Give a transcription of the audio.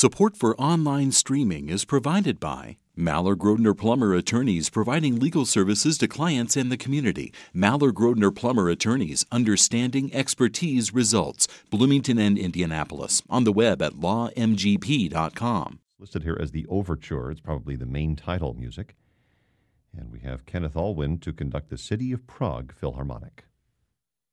Support for online streaming is provided by Maller Grodner Plummer Attorneys, providing legal services to clients and the community. Maller Grodner Plummer Attorneys, understanding expertise results. Bloomington and Indianapolis. On the web at lawmgp.com. Listed here as the Overture. It's probably the main title music. And we have Kenneth Alwyn to conduct the City of Prague Philharmonic.